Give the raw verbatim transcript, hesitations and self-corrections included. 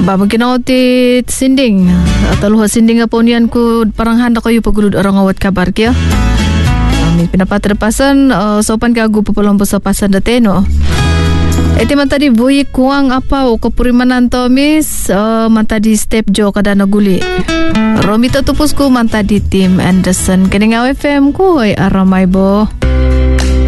Baba kinauti sinding. Ataluha sinding nga po niyan ko parang handa kayo pagulod orang awat kabar kaya. May pinapatrapasan uh, sopan kago pa palang po sa pasan dati no. Iti man tadi buhi kuang apa o kapurimanan to miss uh, man tadi step jo kada naguli. Romi tatupos ko man tadi Tim Anderson. Kini nga F M ko ay aramay bo.